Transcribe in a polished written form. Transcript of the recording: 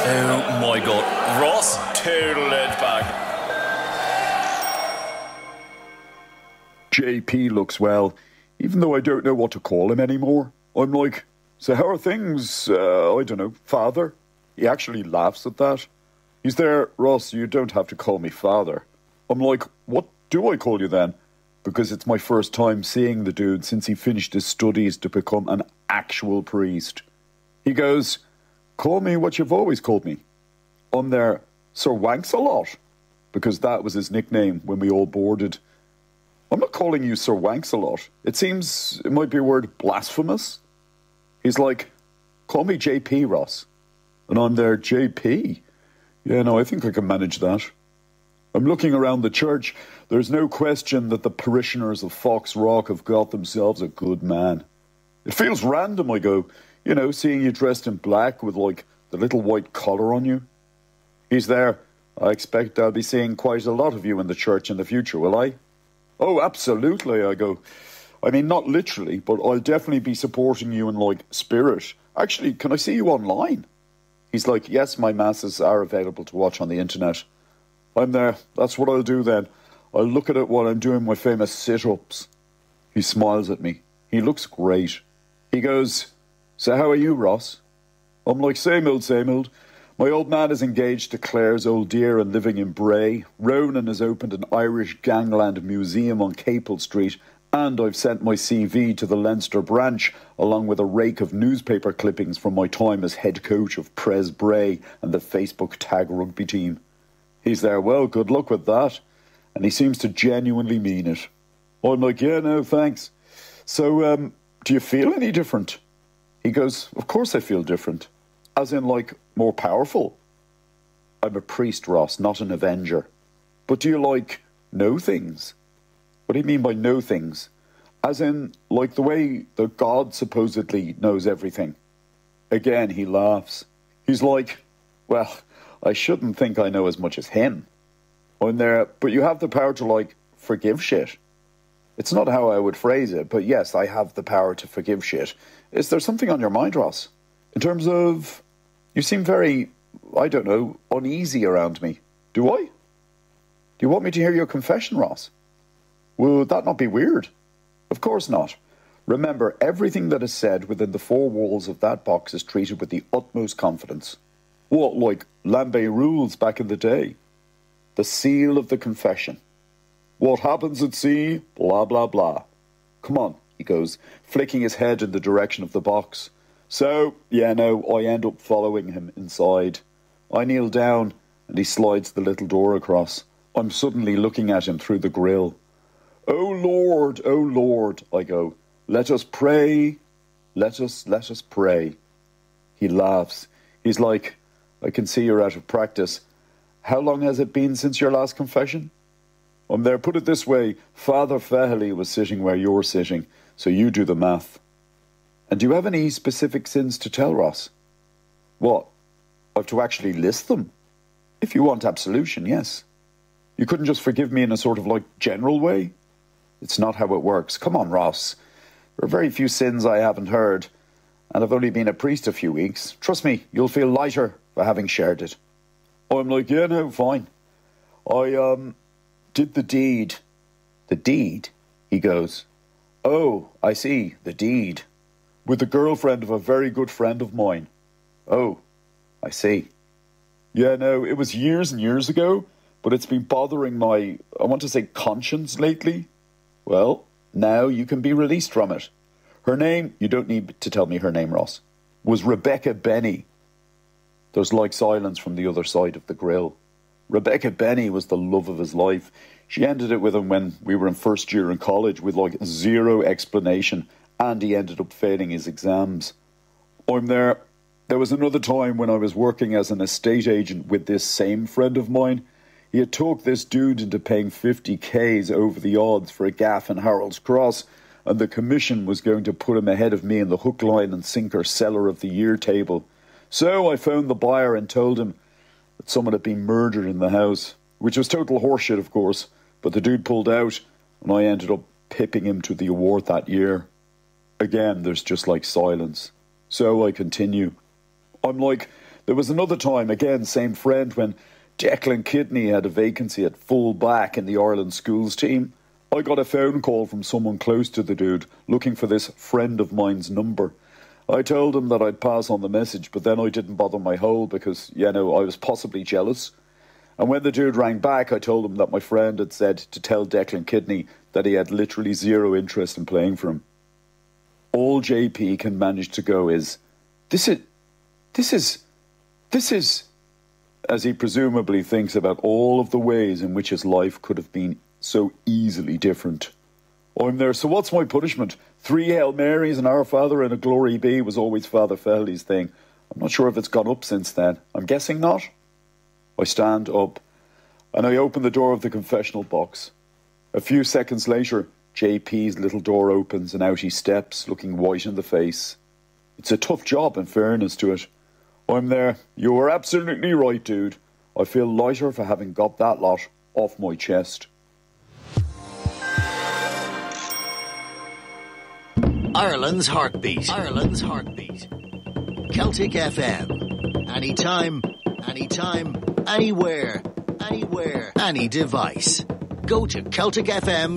Oh my god. Ross total it back. JP looks well, even though I don't know what to call him anymore. I'm like, so how are things, I don't know, father? He actually laughs at that. He's there, Ross, you don't have to call me father. I'm like, what do I call you then? Because it's my first time seeing the dude since he finished his studies to become an actual priest. He goes, call me what you've always called me. I'm there, Sir Wanks-a-lot, because that was his nickname when we all boarded. I'm not calling you Sir Wanks-a-lot. It seems it might be a word blasphemous. He's like, call me JP, Ross. And I'm there, JP? Yeah, no, I think I can manage that. I'm looking around the church. There's no question that the parishioners of Fox Rock have got themselves a good man. It feels random, I go, you know, seeing you dressed in black with, like, the little white collar on you. He's there. I expect I'll be seeing quite a lot of you in the church in the future, will I? Oh, absolutely, I go. I mean, not literally, but I'll definitely be supporting you in, like, spirit. Actually, can I see you online? He's like, yes, my masses are available to watch on the internet. I'm there. That's what I'll do then. I'll look at it while I'm doing my famous sit-ups. He smiles at me. He looks great. He goes, so how are you, Ross? I'm like, same old, same old. My old man is engaged to Claire's old dear and living in Bray. Ronan has opened an Irish gangland museum on Capel Street, and I've sent my CV to the Leinster branch, along with a rake of newspaper clippings from my time as head coach of Pres Bray and the Facebook tag rugby team. He's there, well, good luck with that. And he seems to genuinely mean it. I'm like, yeah, no, thanks. So, do you feel any different? He goes, of course I feel different. As in, like, more powerful. I'm a priest, Ross, not an avenger. But do you, like, know things? What do you mean by know things? As in, like, the way the God supposedly knows everything. Again, he laughs. He's like, well, I shouldn't think I know as much as him. I'm there, but you have the power to, like, forgive shit. It's not how I would phrase it, but yes, I have the power to forgive shit. Is there something on your mind, Ross? In terms of... You seem very, I don't know, uneasy around me. Do I? Do you want me to hear your confession, Ross? Would that not be weird? Of course not. Remember, everything that is said within the four walls of that box is treated with the utmost confidence. What, like Lambay rules back in the day? The seal of the confession. What happens at sea? Blah, blah, blah. Come on, he goes, flicking his head in the direction of the box. So, yeah, no, I end up following him inside. I kneel down, and he slides the little door across. I'm suddenly looking at him through the grill. Oh, Lord, I go. Let us pray. Let us pray. He laughs. He's like, I can see you're out of practice. How long has it been since your last confession? I'm there, put it this way. Father Fehily was sitting where you're sitting, so you do the math. And do you have any specific sins to tell, Ross? What? I've to actually list them? If you want absolution, yes. You couldn't just forgive me in a sort of, like, general way? It's not how it works. Come on, Ross. There are very few sins I haven't heard, and I've only been a priest a few weeks. Trust me, you'll feel lighter for having shared it. I'm like, yeah, no, fine. I, did the deed. The deed? He goes, oh, I see, the deed. With the girlfriend of a very good friend of mine. Oh, I see. Yeah, no, it was years and years ago, but it's been bothering my, I want to say, conscience lately. Well, now you can be released from it. Her name, you don't need to tell me her name, Ross, was Rebecca Benny. There's like silence from the other side of the grill. Rebecca Benny was the love of his life. She ended it with him when we were in first year in college with like zero explanation, and he ended up failing his exams. I'm there. There was another time when I was working as an estate agent with this same friend of mine. He had talked this dude into paying 50Ks over the odds for a gaff in Harold's Cross, and the commission was going to put him ahead of me in the hook, line and sinker seller of the year table. So I phoned the buyer and told him that someone had been murdered in the house, which was total horseshit, of course, but the dude pulled out, and I ended up pipping him to the award that year. Again, there's just like silence. So I continue. I'm like, There was another time, again, same friend, when Declan Kidney had a vacancy at full back in the Ireland schools team. I got a phone call from someone close to the dude looking for this friend of mine's number. I told him that I'd pass on the message, but then I didn't bother my hole because, I was possibly jealous. And when the dude rang back, I told him that my friend had said to tell Declan Kidney that he had literally zero interest in playing for him. All JP can manage to go is, this is, as he presumably thinks about all of the ways in which his life could have been so easily different. I'm there, so what's my punishment? 3 Hail Marys and Our Father and a Glory Be was always Father Fehely's thing. I'm not sure if it's gone up since then. I'm guessing not. I stand up and I open the door of the confessional box. A few seconds later, JP's little door opens and out he steps, looking white in the face. It's a tough job, in fairness to it. I'm there. You were absolutely right, dude. I feel lighter for having got that lot off my chest. Ireland's Heartbeat. Ireland's Heartbeat. Celtic FM. Anytime, anywhere, any device. Go to CelticFM.ie.